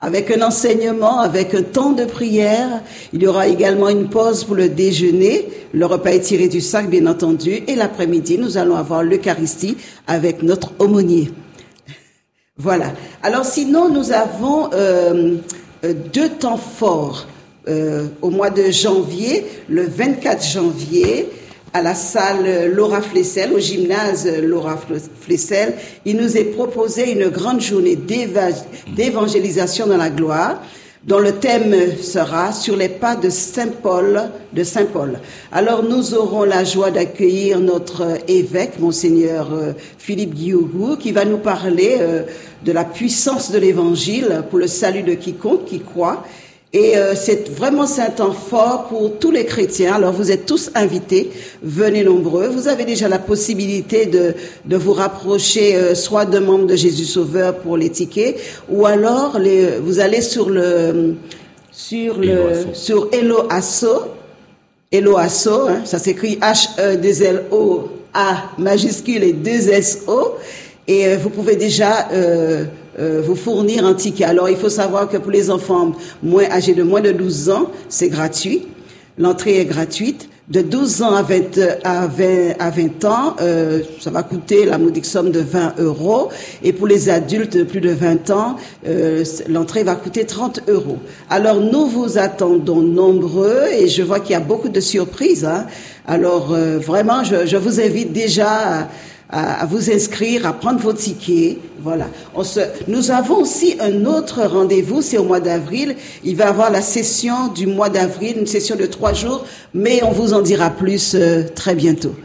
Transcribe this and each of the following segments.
avec un enseignement, avec un temps de prière. Il y aura également une pause pour le déjeuner. Le repas est tiré du sac, bien entendu. Et l'après-midi, nous allons avoir l'Eucharistie avec notre aumônier. Voilà. Alors sinon, nous avons 2 temps forts au mois de janvier, le 24 janvier, à la salle Laura Flessel, au gymnase Laura Flessel. Il nous est proposé une grande journée d'évangélisation dans la gloire, dont le thème sera sur les pas de Saint Paul. Alors nous aurons la joie d'accueillir notre évêque, Monseigneur Philippe Guillougou, qui va nous parler de la puissance de l'évangile pour le salut de quiconque qui croit. Et c'est un temps fort pour tous les chrétiens. Alors vous êtes tous invités, venez nombreux. Vous avez déjà la possibilité de vous rapprocher soit d'un membre de Jésus Sauveur pour les tickets, ou alors vous allez sur Hello Asso, hein, ça s'écrit H-E-2-L-O-A majuscule et 2-S-O, et vous pouvez déjà vous fournir un ticket. Alors, il faut savoir que pour les enfants âgés de moins de 12 ans, c'est gratuit. L'entrée est gratuite. De 12 ans à 20 ans, ça va coûter la modique somme de 20 €. Et pour les adultes de plus de 20 ans, l'entrée va coûter 30 €. Alors, nous vous attendons nombreux et je vois qu'il y a beaucoup de surprises, hein. Alors, vraiment, je vous invite déjà à vous inscrire, à prendre vos tickets. Voilà. Nous avons aussi un autre rendez-vous, c'est au mois d'avril. Il va y avoir la session du mois d'avril, une session de 3 jours, mais on vous en dira plus très bientôt.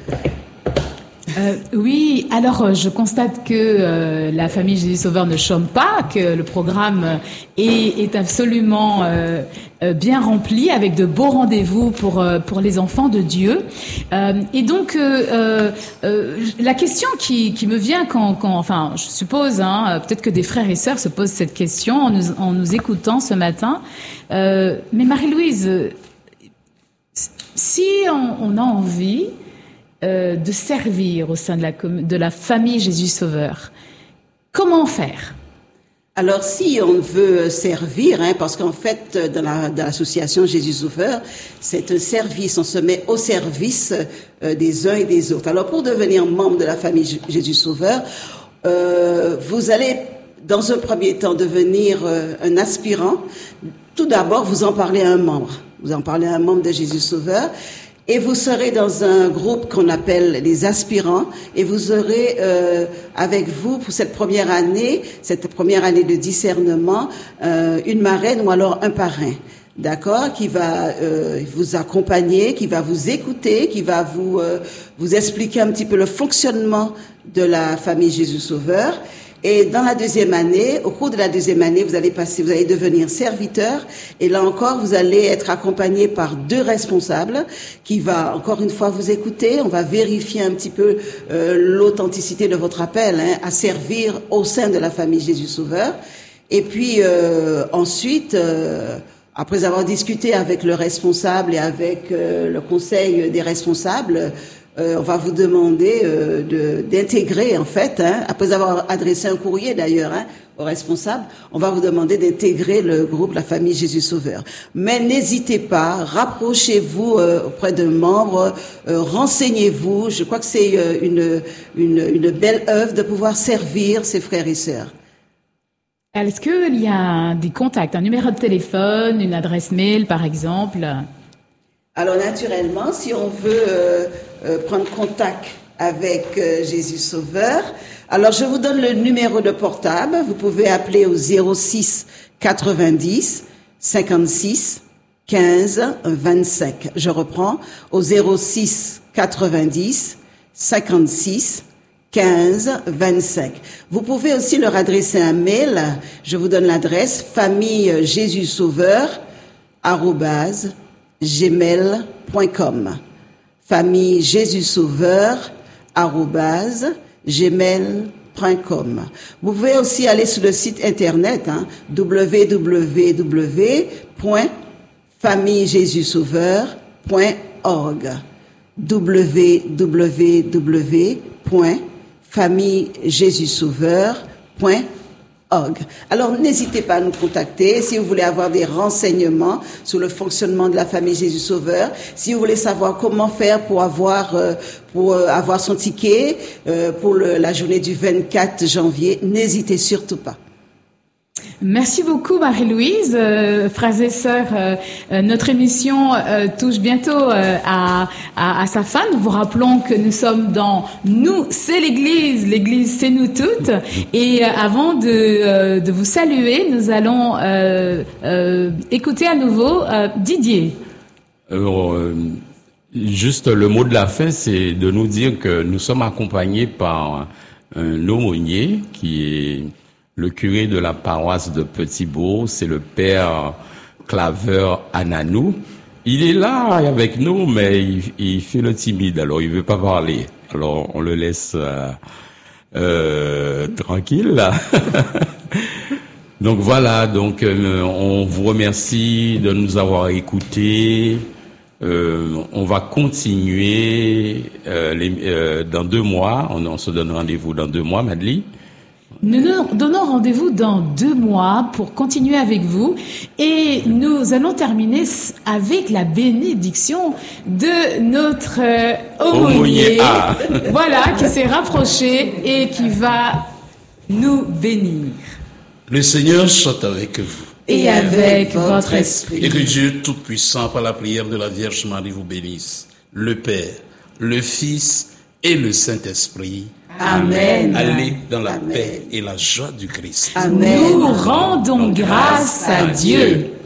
Oui, alors je constate que la famille Jésus Sauveur ne chôme pas, que le programme est absolument bien rempli avec de beaux rendez-vous pour les enfants de Dieu. Et donc la question qui me vient quand enfin je suppose peut-être que des frères et sœurs se posent cette question en nous écoutant ce matin. Mais Marie-Louise, si on a envie de servir au sein de la famille Jésus Sauveur, comment faire? Alors, si on veut servir, parce qu'en fait, dans l'association Jésus Sauveur, c'est un service, on se met au service des uns et des autres. Alors, pour devenir membre de la famille Jésus Sauveur, vous allez, dans un premier temps, devenir un aspirant. Tout d'abord, vous en parlez à un membre. Vous en parlez à un membre de Jésus Sauveur. Et vous serez dans un groupe qu'on appelle les aspirants, et vous aurez avec vous pour cette première année de discernement, une marraine ou alors un parrain, d'accord, qui va vous accompagner, qui va vous écouter, qui va vous expliquer un petit peu le fonctionnement de la famille Jésus Sauveur. Et dans la deuxième année, au cours de la deuxième année, vous allez devenir serviteur. Et là encore, vous allez être accompagné par 2 responsables qui va encore une fois vous écouter. On va vérifier un petit peu l'authenticité de votre appel à servir au sein de la famille Jésus Sauveur. Et puis ensuite, après avoir discuté avec le responsable et avec le conseil des responsables, on va vous demander d'intégrer, en fait, après avoir adressé un courrier d'ailleurs au responsable, on va vous demander d'intégrer le groupe La Famille Jésus Sauveur. Mais n'hésitez pas, rapprochez-vous auprès de membres, renseignez-vous. Je crois que c'est une belle œuvre de pouvoir servir ses frères et sœurs. Est-ce qu'il y a des contacts, un numéro de téléphone, une adresse mail par exemple? Alors naturellement, si on veut prendre contact avec Jésus Sauveur, alors je vous donne le numéro de portable. Vous pouvez appeler au 06 90 56 15 25. Je reprends au 06 90 56 15 25. Vous pouvez aussi leur adresser un mail. Je vous donne l'adresse famillejesussauveur@gmail.com. famillejesussauveur@gmail.com. Vous pouvez aussi aller sur le site internet www.famillejesussauveur.org. www.famillejesussauveur.org. Alors, n'hésitez pas à nous contacter si vous voulez avoir des renseignements sur le fonctionnement de la famille Jésus Sauveur, si vous voulez savoir comment faire pour avoir son ticket pour la journée du 24 janvier, n'hésitez surtout pas. Merci beaucoup Marie-Louise. Frères et sœurs, notre émission touche bientôt à sa fin. Nous vous rappelons que nous sommes dans Nous, c'est l'Église c'est nous toutes. Et avant de vous saluer, nous allons écouter à nouveau Didier. Juste le mot de la fin, c'est de nous dire que nous sommes accompagnés par un aumônier qui est le curé de la paroisse de Petit-Bourg, c'est le père Claveur Ananou. Il est là avec nous, mais il fait le timide, alors il veut pas parler. Alors on le laisse tranquille là. Donc voilà, on vous remercie de nous avoir écoutés. On va continuer dans 2 mois. On se donne rendez-vous dans 2 mois, Madeleine. Nous nous donnons rendez-vous dans 2 mois pour continuer avec vous et nous allons terminer avec la bénédiction de notre aumônier, voilà, qui s'est rapproché et qui va nous bénir. Le Seigneur soit avec vous. Et avec votre esprit. Et que Dieu Tout-Puissant, par la prière de la Vierge Marie, vous bénisse, le Père, le Fils et le Saint-Esprit. Amen. Allez dans la paix et la joie du Christ. Amen. Nous rendons grâce à Dieu.